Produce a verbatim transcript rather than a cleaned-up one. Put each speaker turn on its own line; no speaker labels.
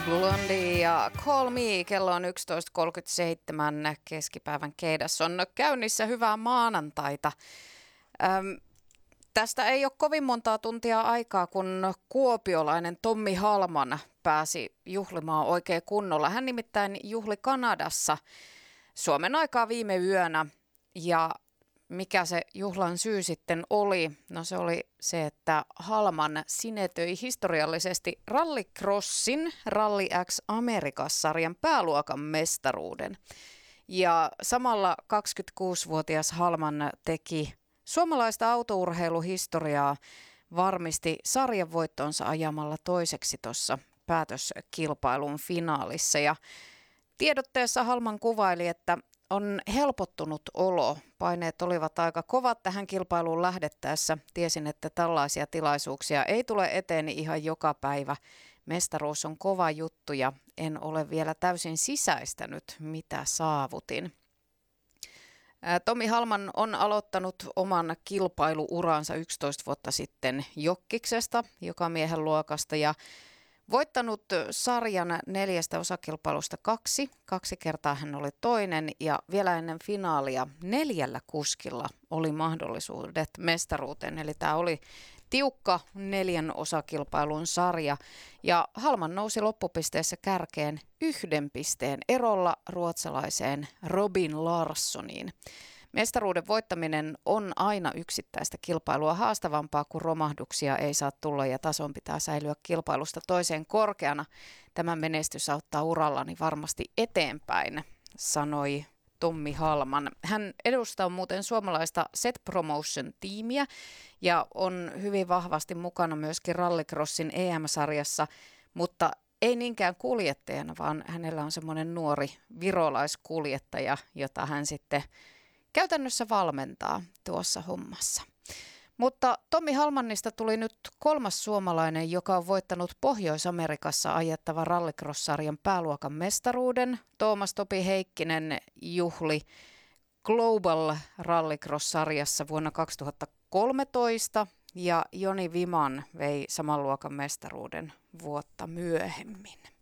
Blondie ja Call Me, kello on yksitoista kolmekymmentäseitsemän, keskipäivän keidas on käynnissä, hyvää maanantaita. Öm, tästä ei ole kovin montaa tuntia aikaa, kun kuopiolainen Tommi Halman pääsi juhlimaan oikein kunnolla. Hän nimittäin juhli Kanadassa Suomen aikaa viime yönä, ja mikä se juhlan syy sitten oli? No se oli se, että Halman sinetöi historiallisesti Rallycrossin Rally X Americas-sarjan pääluokan mestaruuden. Ja samalla kaksikymmentäkuusivuotias Halman teki suomalaista autourheiluhistoriaa, varmisti sarjan voittonsa ajamalla toiseksi tuossa päätöskilpailun finaalissa. Ja tiedotteessa Halman kuvaili, että on helpottunut olo. Paineet olivat aika kovat tähän kilpailuun lähdettäessä. Tiesin, että tällaisia tilaisuuksia ei tule eteen ihan joka päivä. Mestaruus on kova juttu ja en ole vielä täysin sisäistänyt, mitä saavutin. Tommi Halman on aloittanut oman kilpailuuransa yksitoista vuotta sitten Jokkiksesta, joka miehen luokasta, ja voittanut sarjan neljästä osakilpailusta kaksi. Kaksi kertaa hän oli toinen, ja vielä ennen finaalia neljällä kuskilla oli mahdollisuudet mestaruuteen. Eli tämä oli tiukka neljän osakilpailun sarja. Ja Halman nousi loppupisteessä kärkeen yhden pisteen erolla ruotsalaiseen Robin Larssoniin. Mestaruuden voittaminen on aina yksittäistä kilpailua haastavampaa, kun romahduksia ei saa tulla ja tason pitää säilyä kilpailusta toiseen korkeana. Tämä menestys auttaa urallani varmasti eteenpäin, sanoi Tommi Halman. Hän edustaa muuten suomalaista Set Promotion-tiimiä ja on hyvin vahvasti mukana myöskin Rallycrossin E M-sarjassa, mutta ei niinkään kuljettajana, vaan hänellä on semmoinen nuori virolaiskuljettaja, jota hän sitten käytännössä valmentaa tuossa hommassa. Mutta Tommi Halmannista tuli nyt kolmas suomalainen, joka on voittanut Pohjois-Amerikassa ajettavan Rallycross-sarjan pääluokan mestaruuden. Toomas Topi Heikkinen juhli Global Rallycross-sarjassa vuonna kaksituhattakolmetoista ja Joni Viman vei saman luokan mestaruuden vuotta myöhemmin.